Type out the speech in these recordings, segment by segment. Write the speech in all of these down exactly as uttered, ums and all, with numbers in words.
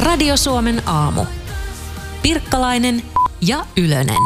Radio Suomen aamu. Pirkkalainen ja Ylönen.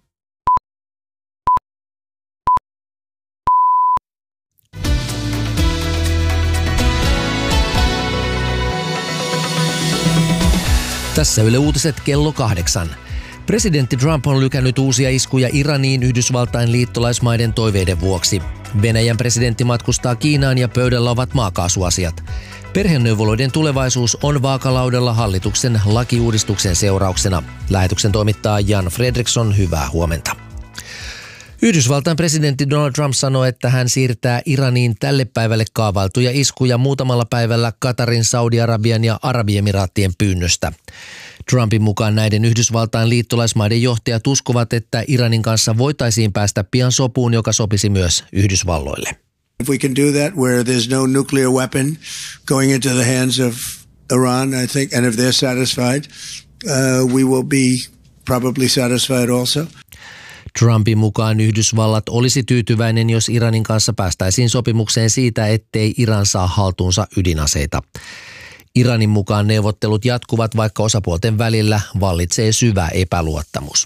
Tässä Yle Uutiset kello kahdeksan. Presidentti Trump on lykännyt uusia iskuja Iraniin Yhdysvaltain liittolaismaiden toiveiden vuoksi. Venäjän presidentti matkustaa Kiinaan ja pöydällä ovat maakaasuasiat. Perheneuvoloiden tulevaisuus on vaakalaudella hallituksen lakiuudistuksen seurauksena. Lähetyksen toimittaa Jan Fredriksson, hyvää huomenta. Yhdysvaltain presidentti Donald Trump sanoi, että hän siirtää Iraniin tälle päivälle kaavailtuja iskuja muutamalla päivällä Katarin, Saudi-Arabian ja Arabiemiraattien pyynnöstä. Trumpin mukaan näiden Yhdysvaltain liittolaismaiden johtajat uskovat, että Iranin kanssa voitaisiin päästä pian sopuun, joka sopisi myös Yhdysvalloille. If we can do that where there's no nuclear weapon going into the hands of Iran, I think, and if they're satisfied, uh, we will be probably satisfied also. Trumpin mukaan Yhdysvallat olisi tyytyväinen, jos Iranin kanssa päästäisiin sopimukseen siitä, ettei Iran saa haltuunsa ydinaseita. Iranin mukaan neuvottelut jatkuvat, vaikka osapuolten välillä vallitsee syvä epäluottamus.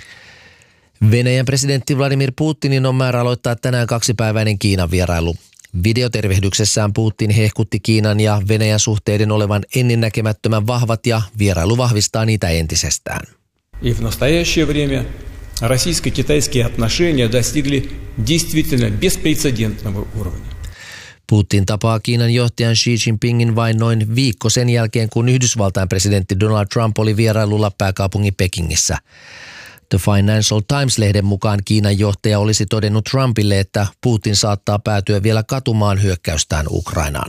Venäjän presidentti Vladimir Putinin on määrä aloittaa tänään kaksipäiväinen Kiinan vierailu. Videotervehdyksessään Putin hehkutti Kiinan ja Venäjän suhteiden olevan ennennäkemättömän vahvat ja vierailu vahvistaa niitä entisestään. И в настоящее время российско-китайские отношения достигли действительно беспрецедентного уровня. Putin tapaa Kiinan johtajan Xi Jinpingin vain noin viikko sen jälkeen, kun Yhdysvaltain presidentti Donald Trump oli vierailulla pääkaupungin Pekingissä. The Financial Times-lehden mukaan Kiinan johtaja olisi todennut Trumpille, että Putin saattaa päätyä vielä katumaan hyökkäystään Ukrainaan.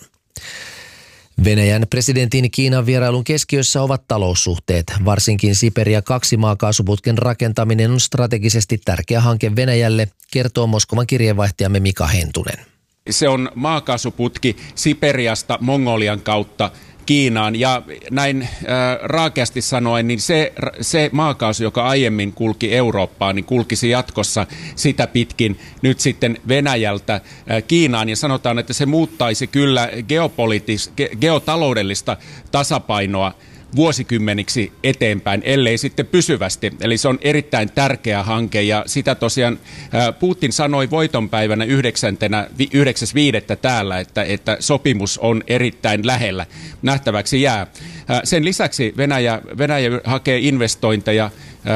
Venäjän presidentin Kiinan vierailun keskiössä ovat taloussuhteet. Varsinkin Siperia kaksi maakaasuputken rakentaminen on strategisesti tärkeä hanke Venäjälle, kertoo Moskovan kirjeenvaihtajamme Mika Hentunen. Se on maakaasuputki Siperiasta Mongolian kautta Kiinaan ja näin äh, raakeasti sanoen, niin se, se maakaasu, joka aiemmin kulki Eurooppaan, niin kulkisi jatkossa sitä pitkin nyt sitten Venäjältä äh, Kiinaan ja sanotaan, että se muuttaisi kyllä geopoliitis, ge, geotaloudellista tasapainoa vuosikymmeniksi eteenpäin, ellei sitten pysyvästi. Eli se on erittäin tärkeä hanke ja sitä tosiaan Putin sanoi voitonpäivänä yhdeksäs viidettä täällä, että, että sopimus on erittäin lähellä. Nähtäväksi jää. Sen lisäksi Venäjä, Venäjä hakee investointeja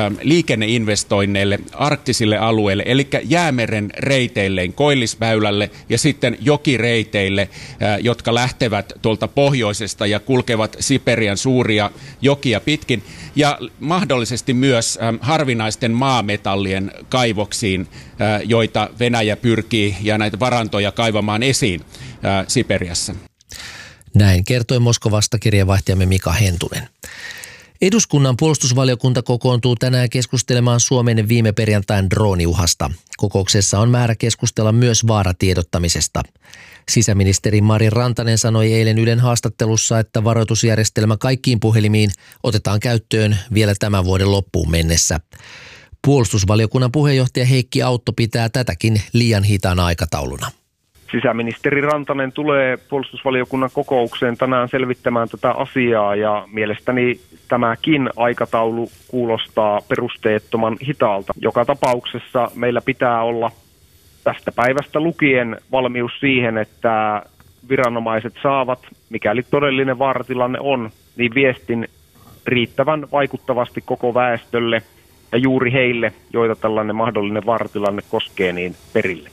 liikenneinvestoinneille arktisille alueille, eli Jäämeren reiteilleen, Koillisväylälle ja sitten jokireiteille, jotka lähtevät tuolta pohjoisesta ja kulkevat Siperian suuria jokia pitkin ja mahdollisesti myös harvinaisten maametallien kaivoksiin, joita Venäjä pyrkii ja näitä varantoja kaivamaan esiin Siperiassa. Näin kertoi Moskovasta kirjeenvaihtajamme Mika Hentunen. Eduskunnan puolustusvaliokunta kokoontuu tänään keskustelemaan Suomen viime perjantain drooniuhasta. Kokouksessa on määrä keskustella myös vaaratiedottamisesta. Sisäministeri Mari Rantanen sanoi eilen Ylen haastattelussa, että varoitusjärjestelmä kaikkiin puhelimiin otetaan käyttöön vielä tämän vuoden loppuun mennessä. Puolustusvaliokunnan puheenjohtaja Heikki Autto pitää tätäkin liian hitaana aikatauluna. Sisäministeri Rantanen tulee puolustusvaliokunnan kokoukseen tänään selvittämään tätä asiaa ja mielestäni tämäkin aikataulu kuulostaa perusteettoman hitaalta. Joka tapauksessa meillä pitää olla tästä päivästä lukien valmius siihen, että viranomaiset saavat, mikäli todellinen vaaratilanne on, niin viestin riittävän vaikuttavasti koko väestölle ja juuri heille, joita tällainen mahdollinen vaaratilanne koskee, niin perille.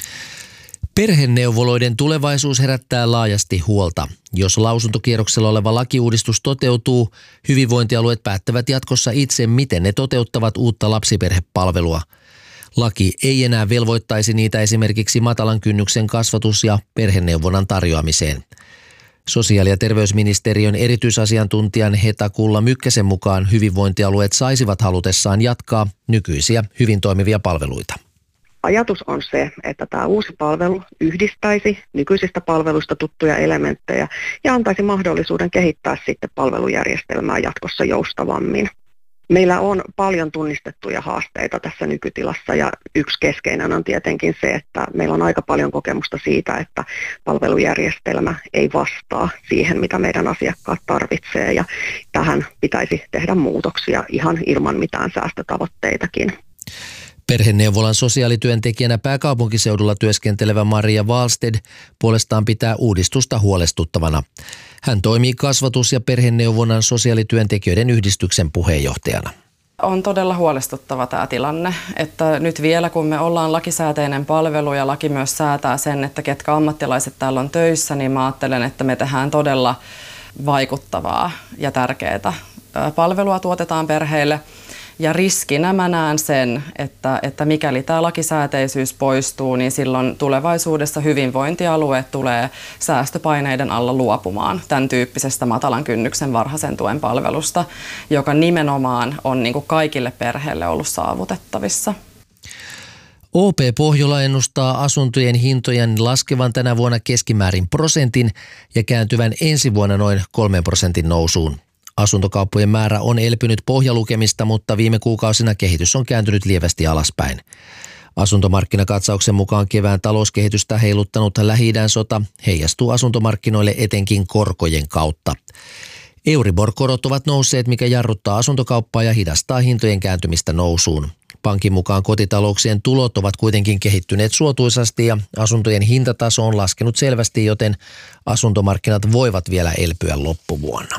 Perheneuvoloiden tulevaisuus herättää laajasti huolta. Jos lausuntokierroksella oleva lakiuudistus toteutuu, hyvinvointialueet päättävät jatkossa itse, miten ne toteuttavat uutta lapsiperhepalvelua. Laki ei enää velvoittaisi niitä esimerkiksi matalan kynnyksen kasvatus- ja perheneuvonnan tarjoamiseen. Sosiaali- ja terveysministeriön erityisasiantuntijan Heta Kulla Mykkäsen mukaan hyvinvointialueet saisivat halutessaan jatkaa nykyisiä hyvin toimivia palveluita. Ajatus on se, että tämä uusi palvelu yhdistäisi nykyisistä palveluista tuttuja elementtejä ja antaisi mahdollisuuden kehittää sitten palvelujärjestelmää jatkossa joustavammin. Meillä on paljon tunnistettuja haasteita tässä nykytilassa ja yksi keskeinen on tietenkin se, että meillä on aika paljon kokemusta siitä, että palvelujärjestelmä ei vastaa siihen, mitä meidän asiakkaat tarvitsee ja tähän pitäisi tehdä muutoksia ihan ilman mitään säästötavoitteitakin. Perheneuvolan sosiaalityöntekijänä pääkaupunkiseudulla työskentelevä Maria Wahlsted puolestaan pitää uudistusta huolestuttavana. Hän toimii kasvatus- ja perheneuvonnan sosiaalityöntekijöiden yhdistyksen puheenjohtajana. On todella huolestuttava tämä tilanne, että nyt vielä kun me ollaan lakisääteinen palvelu ja laki myös säätää sen, että ketkä ammattilaiset täällä on töissä, niin mä ajattelen, että me tehdään todella vaikuttavaa ja tärkeää palvelua tuotetaan perheille. Ja riskinä mä näen sen, että, että mikäli tämä lakisääteisyys poistuu, niin silloin tulevaisuudessa hyvinvointialueet tulee säästöpaineiden alla luopumaan tämän tyyppisestä matalan kynnyksen varhaisen tuen palvelusta, joka nimenomaan on niin kuin kaikille perheille ollut saavutettavissa. O P Pohjola ennustaa asuntojen hintojen laskevan tänä vuonna keskimäärin prosentin ja kääntyvän ensi vuonna noin kolmen prosentin nousuun. Asuntokauppojen määrä on elpynyt pohjalukemista, mutta viime kuukausina kehitys on kääntynyt lievästi alaspäin. Asuntomarkkinakatsauksen mukaan kevään talouskehitystä heiluttanut Lähi-idän sota heijastuu asuntomarkkinoille etenkin korkojen kautta. Euribor-korot ovat nousseet, mikä jarruttaa asuntokauppaa ja hidastaa hintojen kääntymistä nousuun. Pankin mukaan kotitalouksien tulot ovat kuitenkin kehittyneet suotuisasti ja asuntojen hintataso on laskenut selvästi, joten asuntomarkkinat voivat vielä elpyä loppuvuonna.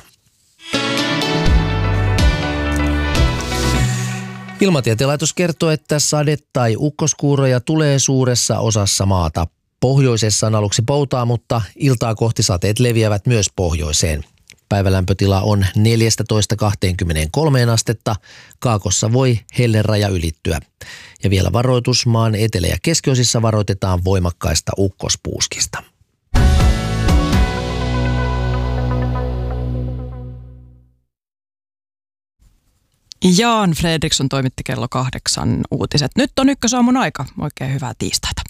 Ilmatieteen laitos kertoo, että sade- tai ukkoskuuroja tulee suuressa osassa maata. Pohjoisessa on aluksi poutaa, mutta iltaa kohti sateet leviävät myös pohjoiseen. Päivälämpötila on neljätoista kaksikymmentäkolme astetta. Kaakossa voi helleraja ylittyä. Ja vielä varoitus, maan etelä- ja keskiosissa varoitetaan voimakkaista ukkospuuskista. Jan Fredriksson toimitti kello kahdeksan uutiset. Nyt on Ykkösaamun aika. Oikein hyvää tiistaita.